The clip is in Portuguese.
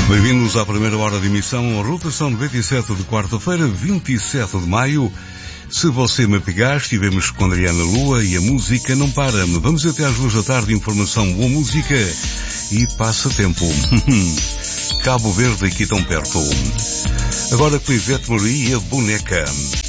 Bem-vindos à primeira hora de emissão, rotação de 27 de quarta-feira, 27 de maio. Se você me pegar, estivemos com Adriana Lua e a música não para. Vamos até às 2 da tarde, informação, boa música e passatempo. Cabo Verde aqui tão perto. Agora com Ivete Maria e a boneca.